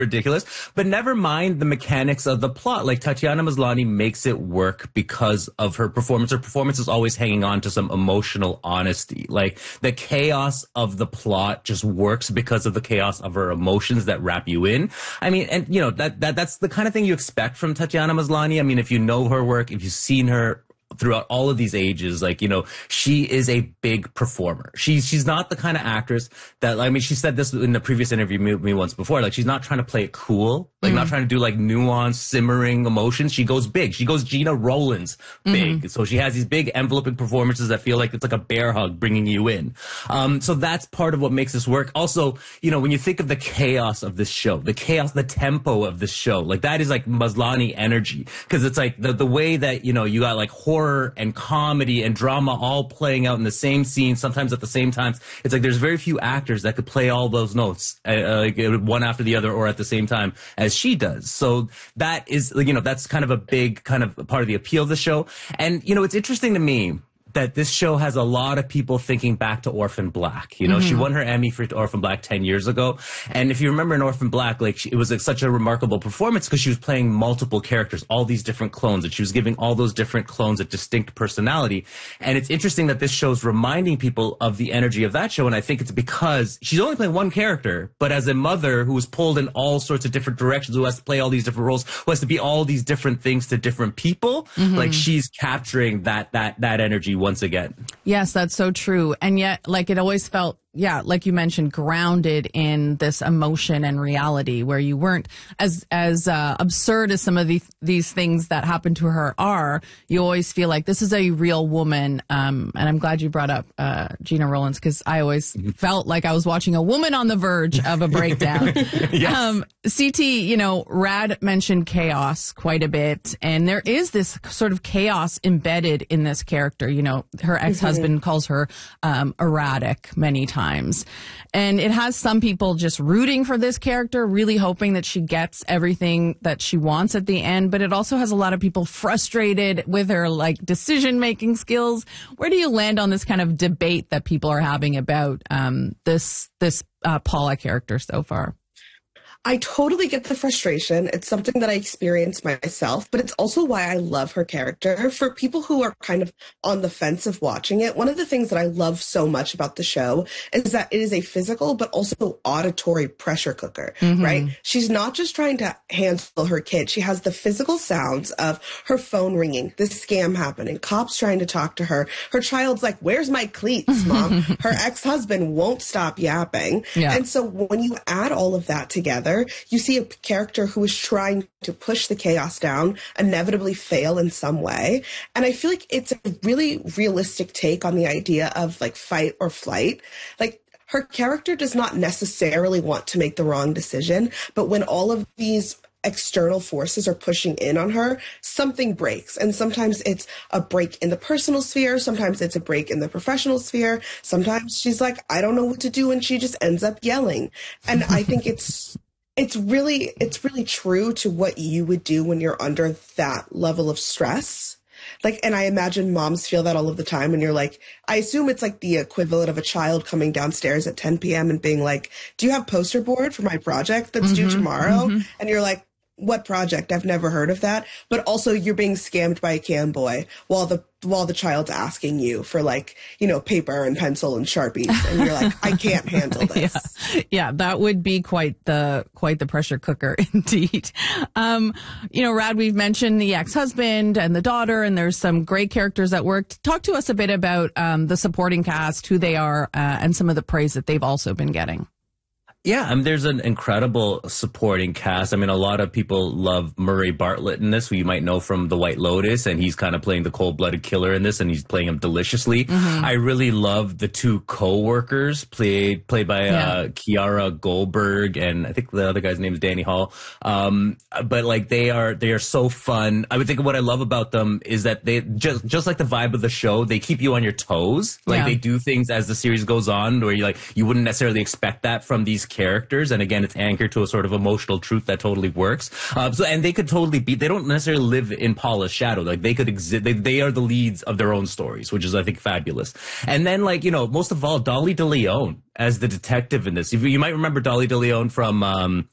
ridiculous. But never mind the mechanics of the plot. Like Tatiana Maslany makes it work because of her performance. Her performance is always hanging on to some emotional honesty. Like the chaos of the plot just works because of the chaos of her emotions that wrap you in. I mean, and you know, that's the kind of thing you expect from Tatiana Maslany. I mean, if you know her work, if you've seen her throughout all of these ages, like, you know, she is a big performer. She's not the kind of actress that, I mean, she said this in the previous interview with me once before, like, she's not trying to play it cool, like, not trying to do, like, nuanced, simmering emotions. She goes big. She goes Gina Rowlands big. So she has these big enveloping performances that feel like it's like a bear hug bringing you in. So that's part of what makes this work. Also, you know, when you think of the chaos of this show, the chaos, the tempo of this show, like, that is like Maslany energy. Cause it's like the way that, you know, you got like horror and comedy and drama all playing out in the same scene, sometimes at the same time. It's like there's very few actors that could play all those notes like one after the other or at the same time as she does. So that is, you know, that's kind of a big kind of part of the appeal of the show. And, you know, it's interesting to me that this show has a lot of people thinking back to Orphan Black. You know, she won her Emmy for Orphan Black 10 years ago. And if you remember in Orphan Black, like, it was like such a remarkable performance because she was playing multiple characters, all these different clones, and she was giving all those different clones a distinct personality. And it's interesting that this show's reminding people of the energy of that show. And I think it's because she's only playing one character, but as a mother who was pulled in all sorts of different directions, who has to play all these different roles, who has to be all these different things to different people, like, she's capturing that energy once again. Yes, that's so true. And yet, like, it always felt, yeah, like you mentioned, grounded in this emotion and reality, where you weren't as absurd as some of these things that happened to her are. You always feel like this is a real woman. And I'm glad you brought up Gina Rowlands, because I always felt like I was watching a woman on the verge of a breakdown. Yes. CT, you know, Rad mentioned chaos quite a bit, and there is this sort of chaos embedded in this character. You know, her ex-husband calls her erratic many times. And it has some people just rooting for this character, really hoping that she gets everything that she wants at the end. But it also has a lot of people frustrated with her, like, decision-making skills. Where do you land on this kind of debate that people are having about this Paula character so far? I totally get the frustration. It's something that I experience myself, but it's also why I love her character. For people who are kind of on the fence of watching it, one of the things that I love so much about the show is that it is a physical but also auditory pressure cooker, right? She's not just trying to handle her kid. She has the physical sounds of her phone ringing, this scam happening, cops trying to talk to her. Her child's like, "Where's my cleats, Mom?" Her ex-husband won't stop yapping. Yeah. And so when you add all of that together, you see a character who is trying to push the chaos down, inevitably fail in some way. And I feel like it's a really realistic take on the idea of, like, fight or flight. Like, her character does not necessarily want to make the wrong decision, but when all of these external forces are pushing in on her, something breaks. And sometimes it's a break in the personal sphere. Sometimes it's a break in the professional sphere. Sometimes she's like, I don't know what to do. And she just ends up yelling. And I think it's really true to what you would do when you're under that level of stress. Like, and I imagine moms feel that all of the time. And you're like, I assume it's like the equivalent of a child coming downstairs at 10 p.m. and being like, "Do you have poster board for my project that's due tomorrow?" And you're like, "What project? I've never heard of that." But also you're being scammed by a cam boy while the child's asking you for, like, you know, paper and pencil and Sharpies. And you're like, "I can't handle this." Yeah, that would be quite the pressure cooker indeed. You know, Rad, we've mentioned the ex-husband and the daughter, and there's some great characters at work. Talk to us a bit about the supporting cast, who they are, and some of the praise that they've also been getting. Yeah, I mean, there's an incredible supporting cast. I mean, a lot of people love Murray Bartlett in this, who you might know from The White Lotus, and he's kind of playing the cold-blooded killer in this, and he's playing him deliciously. I really love the two co-workers played by Kiara Goldberg, and I think the other guy's name is Danny Hall. But, like, they are so fun. I would think what I love about them is that they just like the vibe of the show, they keep you on your toes. Like, they do things as the series goes on where you wouldn't necessarily expect that from these characters, and again, it's anchored to a sort of emotional truth that totally works. And they could totally they don't necessarily live in Paula's shadow. Like, they could exist. They are the leads of their own stories, which is, I think, fabulous. And then, like, you know, most of all, Dolly DeLeon as the detective in this. You might remember Dolly DeLeon from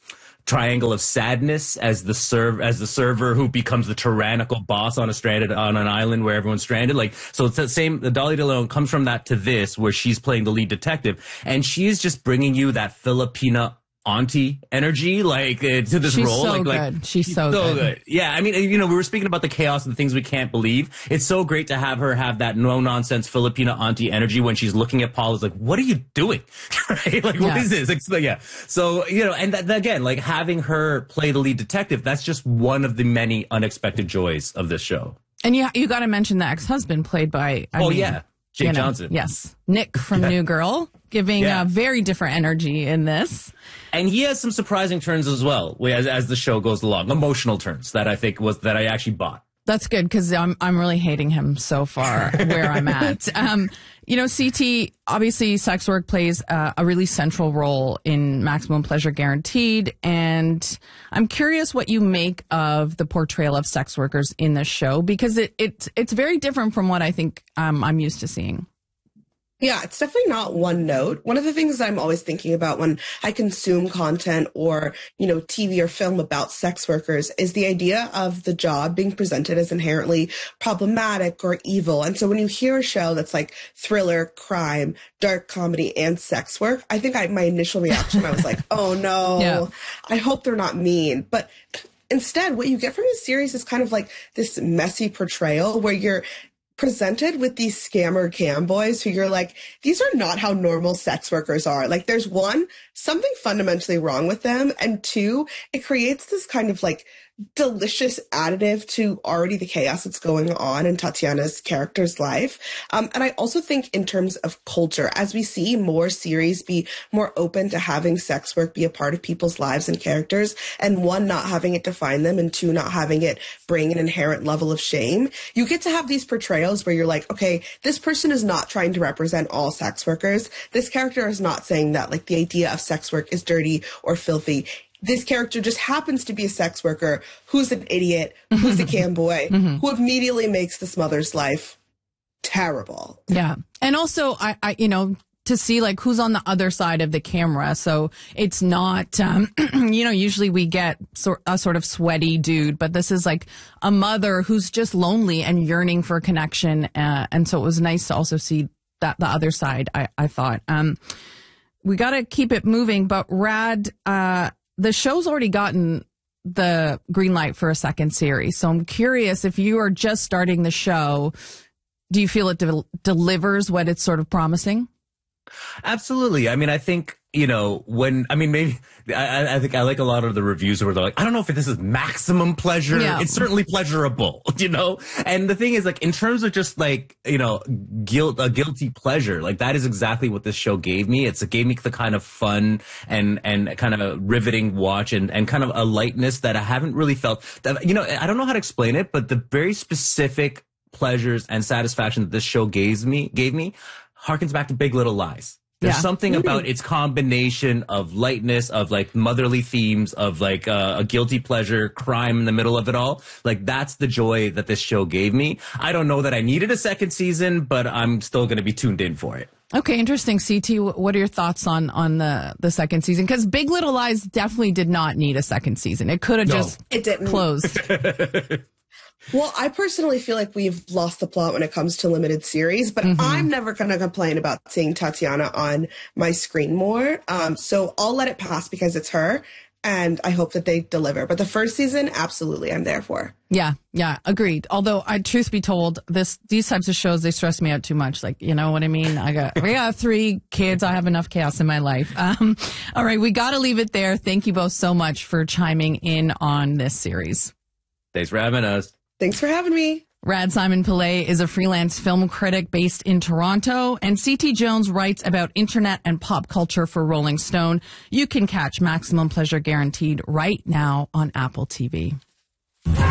triangle of sadness as the server who becomes the tyrannical boss on an island where everyone's stranded. Like, so it's the same. The Dolly DeLeon comes from that to this, where she's playing the lead detective, and she is just bringing you that Filipina auntie energy, like to this She's role. So good. She's so good. Yeah, I mean, you know, we were speaking about the chaos and the things we can't believe. It's so great to have her have that no nonsense Filipina auntie energy when she's looking at Paul. Is like, what are you doing? Right? Like, what is this? Like, yeah. So, you know, and again, like having her play the lead detective, that's just one of the many unexpected joys of this show. And you got to mention the ex-husband played by Jake Johnson. Yes. Nick from New Girl, giving a very different energy in this. And he has some surprising turns as well as the show goes along. Emotional turns that I think that I actually bought. That's good because I'm really hating him so far where I'm at. You know, CT, obviously sex work plays a really central role in Maximum Pleasure Guaranteed. And I'm curious what you make of the portrayal of sex workers in this show, because it's very different from what I think I'm used to seeing. Yeah, it's definitely not one note. One of the things that I'm always thinking about when I consume content or, you know, TV or film about sex workers is the idea of the job being presented as inherently problematic or evil. And so when you hear a show that's like thriller, crime, dark comedy, and sex work, I think my initial reaction, I was like, oh no, I hope they're not mean. But instead, what you get from this series is kind of like this messy portrayal where you're presented with these scammer cam boys who you're like, these are not how normal sex workers are. Like, there's one, something fundamentally wrong with them. And two, it creates this kind of like delicious additive to already the chaos that's going on in Tatiana's character's life. And I also think in terms of culture, as we see more series be more open to having sex work be a part of people's lives and characters, and one, not having it define them, and two, not having it bring an inherent level of shame, you get to have these portrayals where you're like, okay, this person is not trying to represent all sex workers. This character is not saying that like the idea of sex work is dirty or filthy. This character just happens to be a sex worker who's an idiot, who's a cam boy, who immediately makes this mother's life terrible. Yeah. And also, I you know, to see like who's on the other side of the camera. So it's not, you know, usually we get a sort of sweaty dude, but this is like a mother who's just lonely and yearning for a connection. And so it was nice to also see that the other side, I thought. We got to keep it moving, but Rad, the show's already gotten the green light for a second series. So I'm curious, if you are just starting the show, do you feel it delivers what it's sort of promising? Absolutely. I mean, I think, you know, maybe I think I like a lot of the reviews where they're like, I don't know if this is maximum pleasure. Yeah. It's certainly pleasurable, you know? And the thing is, like, in terms of just like, you know, a guilty pleasure, like that is exactly what this show gave me. It gave me the kind of fun and kind of a riveting watch and kind of a lightness that I haven't really felt. That, you know, I don't know how to explain it, but the very specific pleasures and satisfaction that this show gave me harkens back to Big Little Lies. There's something about its combination of lightness, of like motherly themes, of like a guilty pleasure, crime in the middle of it all. Like that's the joy that this show gave me. I don't know that I needed a second season, but I'm still going to be tuned in for it. Okay, interesting. CT, what are your thoughts on the second season? Because Big Little Lies definitely did not need a second season. It could have just closed. Well, I personally feel like we've lost the plot when it comes to limited series, but I'm never going to complain about seeing Tatiana on my screen more. So I'll let it pass because it's her, and I hope that they deliver. But the first season, absolutely, I'm there for. Yeah, agreed. Although, truth be told, these types of shows, they stress me out too much. Like, you know what I mean? I got 3 kids. I have enough chaos in my life. All right, we got to leave it there. Thank you both so much for chiming in on this series. Thanks for having us. Thanks for having me. Rad Simon Pillay is a freelance film critic based in Toronto, and CT Jones writes about internet and pop culture for Rolling Stone. You can catch Maximum Pleasure Guaranteed right now on Apple TV.